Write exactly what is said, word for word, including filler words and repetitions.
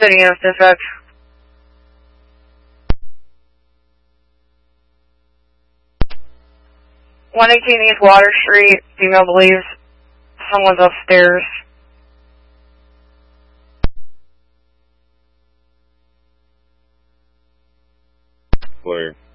City of dispatch. one eighteen East Water Street. Female believes someone's upstairs. Clear.